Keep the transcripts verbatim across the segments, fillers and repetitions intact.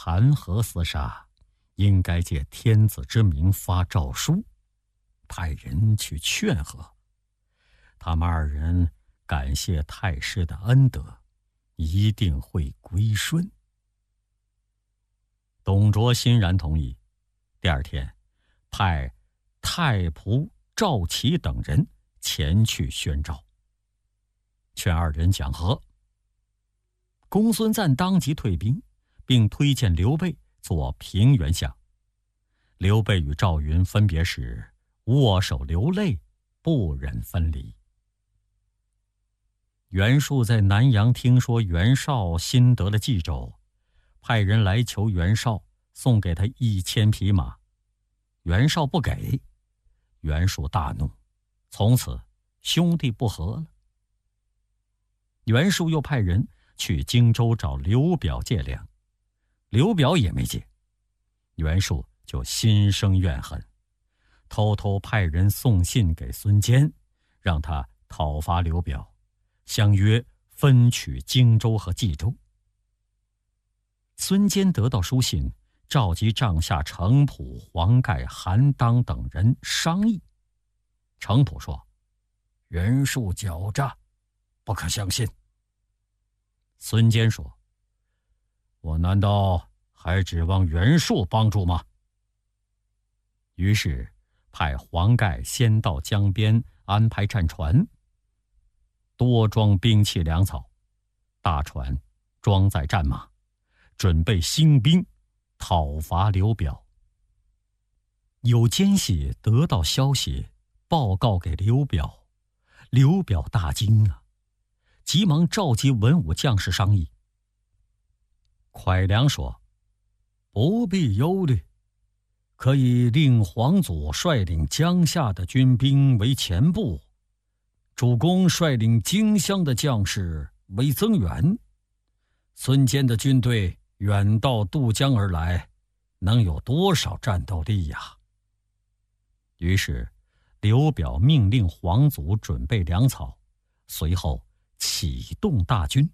弹劾厮杀，应该借天子之名发诏书，派人去劝和。他们二人感谢太师的恩德，一定会归顺。董卓欣然同意，第二天派太仆赵齐等人前去宣诏，劝二人讲和。公孙瓒当即退兵，并推荐刘备做平原相。刘备与赵云分别时，握手流泪，不忍分离。袁术在南阳听说袁绍新得了冀州，派人来求袁绍送给他一千匹马。袁绍不给，袁术大怒，从此兄弟不和了。袁术又派人去荆州找刘表借粮，刘表也没借，袁术就心生怨恨，偷偷派人送信给孙坚，让他讨伐刘表，相约分取荆州和冀州。孙坚得到书信，召集帐下程普、黄盖、韩当等人商议。程普说：“袁术狡诈，不可相信。”孙坚说：“我难道还指望袁术帮助吗？”于是派黄盖先到江边安排战船，多装兵器粮草，大船装载战马，准备兴兵讨伐刘表。有奸细得到消息，报告给刘表，刘表大惊啊，急忙召集文武将士商议。蒯良说：“不必忧虑，可以令黄祖率领江夏的军兵为前部，主公率领荆襄的将士为增援。孙坚的军队远道渡江而来，能有多少战斗力呀？”于是刘表命令黄祖准备粮草，随后启动大军。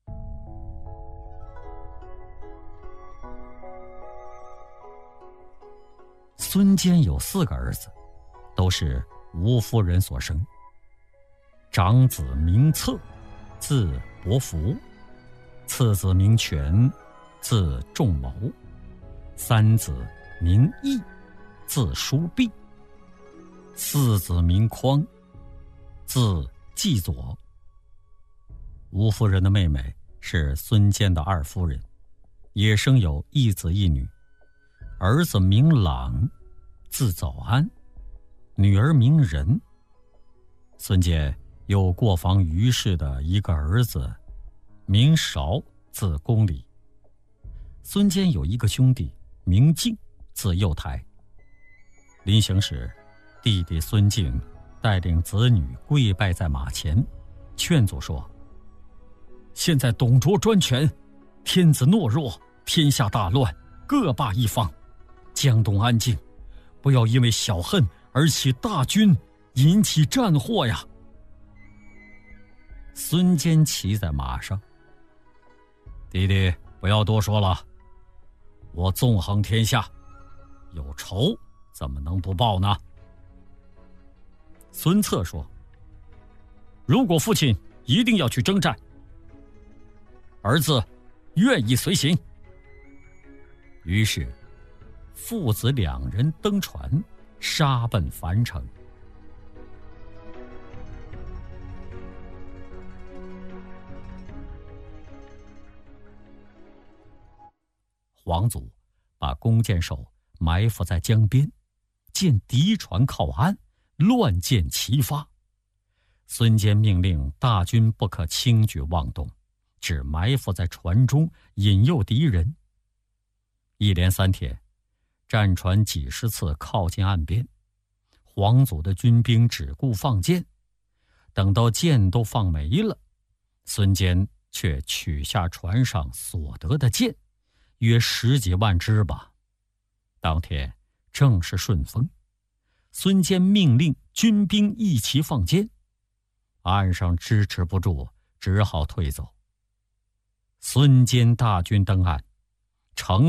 孙坚有四个儿子，都是吴夫人所生。长子名策，字伯符；次子名权，字仲谋；三子名义，字叔弼；四子名匡，字季佐。吴夫人的妹妹是孙坚的二夫人，也生有一子一女。儿子名朗，字早安；女儿名仁。孙坚有过房于氏的一个儿子，名韶，字公理。孙坚有一个兄弟，名敬，字幼台。临行时，弟弟孙敬带领子女跪拜在马前，劝阻说：“现在董卓专权，天子懦弱，天下大乱，各霸一方。江东安静，不要因为小恨而起大军，引起战祸呀。”孙坚骑在马上：“弟弟，不要多说了，我纵横天下，有仇怎么能不报呢？”孙策说：“如果父亲一定要去征战，儿子愿意随行。”于是父子两人登船，杀奔樊城。黄祖把弓箭手埋伏在江边，见敌船靠岸，乱箭齐发。孙坚命令大军不可轻举妄动，只埋伏在船中，引诱敌人。一连三天，战船几十次靠近岸边，黄祖的军兵只顾放箭，等到箭都放没了，孙坚却取下船上所得的箭，约十几万支吧。当天正是顺风，孙坚命令军兵一齐放箭，岸上支持不住，只好退走。孙坚大军登岸，城